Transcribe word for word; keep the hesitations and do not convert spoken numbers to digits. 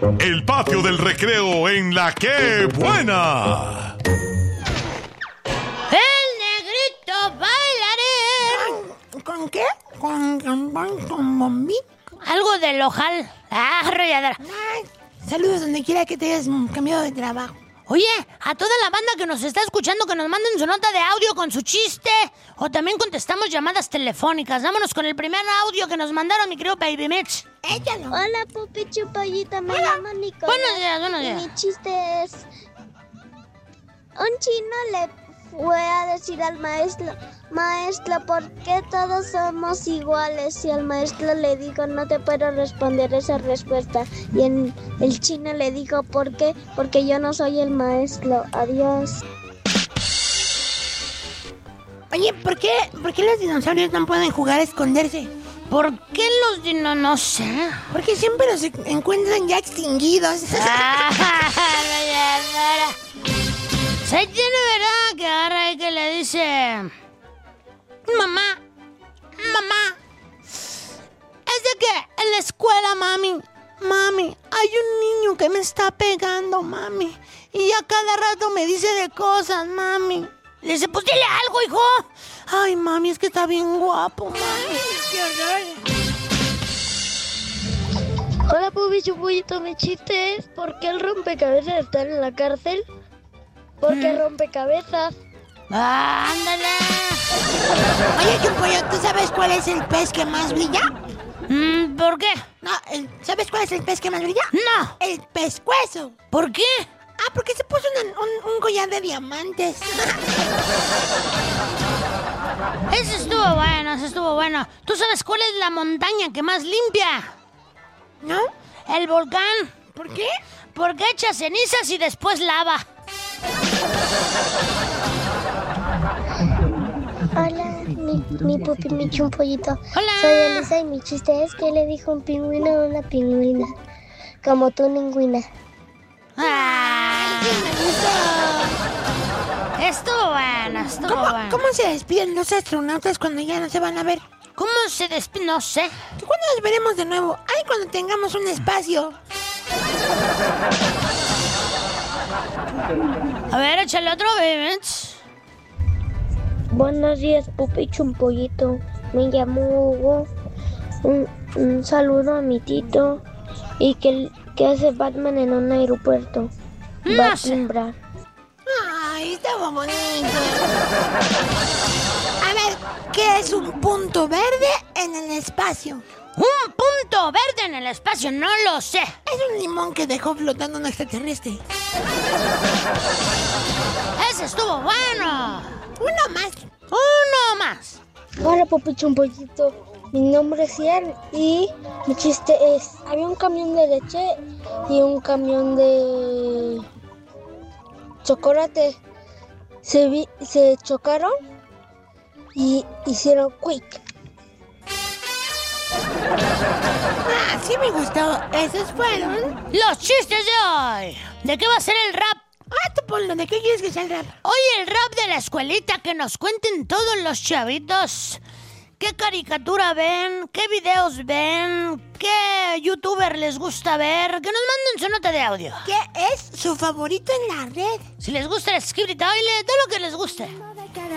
El patio del recreo en La Qué Buena. El negrito bailarín. ¿Con qué? ¿Con, con, con bombín? Algo del ojal. Ah, arrolladora. Ay, saludos donde quiera que te hayas cambiado de trabajo. Oye, a toda la banda que nos está escuchando, que nos manden su nota de audio con su chiste. O también contestamos llamadas telefónicas. Vámonos con el primer audio que nos mandaron, mi querido Baby Mitch. Échalo. Hola, Pupi Chupallita, me llamo Nicolás. Buenos días, buenos días. Y mi chiste es... Un chino le fue a decir al maestro, maestro, ¿por qué todos somos iguales? Y el maestro le dijo, no te puedo responder esa respuesta. Y en, el chino le dijo, ¿por qué? Porque yo no soy el maestro. Adiós. Oye, ¿por qué, ¿por qué los dinosaurios no pueden jugar a esconderse? ¿Por qué los dinosaurios? No sé. Porque siempre los encuentran ya extinguidos. Ah, arrolladora. Se tiene, ¿verdad? Que agarra y que le dice... Mamá, mamá, es de que en la escuela, mami, mami, hay un niño que me está pegando, mami. Y a cada rato me dice de cosas, mami. Le dice, pues dile algo, hijo. Ay, mami, es que está bien guapo, mami. Qué horror. Hola, Pupi Chupollito, mi chiste es ¿por qué el rompecabezas está en la cárcel? Porque Mm. rompecabezas. Ah, ándale. Oye, Chupollo, ¿tú sabes cuál es el pez que más brilla? Mm, ¿Por qué? No, el- ¿sabes cuál es el pez que más brilla? No. El pescuezo. ¿Por qué? Ah, porque se puso una- un, un collar de diamantes. Ese estuvo bueno, ese estuvo bueno. ¿Tú sabes cuál es la montaña que más limpia? ¿No? El volcán. ¿Por qué? Porque echa cenizas y después lava. Hola, mi, mi Pupi, mi Chumpollito. Hola. Soy Elisa y mi chiste es que le dijo un pingüino a una pingüina. Como tú, ningüina. ¡Ay, me gustó! Estuvo bueno, estuvo ¿Cómo, bueno. ¿Cómo se despiden los astronautas cuando ya no se van a ver? ¿Cómo se despide? No sé. ¿Cuándo nos veremos de nuevo? Ay, cuando tengamos un espacio. A ver, échale otro, baby. Buenos días, Pupi Chumpollito. Me llamo Hugo. Un, un saludo a mi tito. ¿Y qué, qué hace Batman en un aeropuerto? Va No a sé. timbrar. Ay, estaba bonito. A ver, ¿qué es un punto verde en el espacio? Un punto verde en el espacio, no lo sé. Es un limón que dejó flotando un extraterrestre. Ese estuvo bueno. Uno más. Uno más. Hola, Pupi Chumpollito. Mi nombre es Ian y mi chiste es: había un camión de leche y un camión de chocolate. Se, vi- se chocaron y hicieron quick. Ah, sí me gustó. Esos fueron. Los chistes de hoy. ¿De qué va a ser el rap? Ah, tú ponlo. ¿De qué quieres que sea el rap? Hoy el rap de la escuelita, que nos cuenten todos los chavitos. ¿Qué caricatura ven? ¿Qué videos ven? ¿Qué youtuber les gusta ver? Que nos manden su nota de audio. ¿Qué es su favorito en la red? Si les gusta el script baile, todo lo que les guste.